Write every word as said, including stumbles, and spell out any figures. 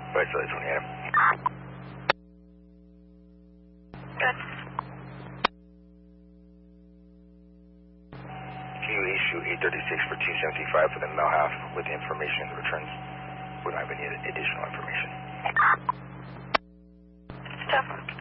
Right, so twenty-eight. Good. Can you issue eight thirty-six for two seventy-five for the mail half with the information returns? We don't have any additional information. Definitely.